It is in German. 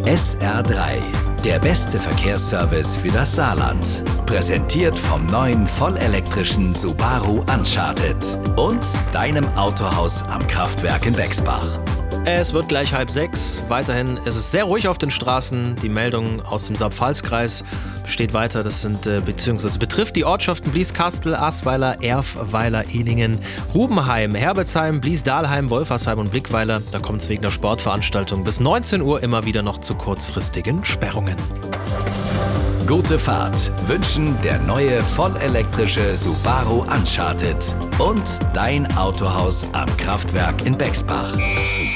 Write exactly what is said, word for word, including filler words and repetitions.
S R drei, der beste Verkehrsservice für das Saarland. Präsentiert vom neuen vollelektrischen Subaru Uncharted und deinem Autohaus am Kraftwerk in Bexbach. Es wird gleich halb sechs. Weiterhin ist es sehr ruhig auf den Straßen. Die Meldung aus dem Saar-Pfalz-Kreis steht weiter. Das sind äh, beziehungsweise betrifft die Ortschaften Blieskastel, Asweiler, Erfweiler, Ehningen, Rubenheim, Herbertsheim, Bliesdahlheim, Wolfersheim und Blickweiler. Da kommt es wegen einer Sportveranstaltung bis neunzehn Uhr immer wieder noch zu kurzfristigen Sperrungen. Gute Fahrt wünschen der neue vollelektrische Subaru Uncharted und dein Autohaus am Kraftwerk in Bexbach.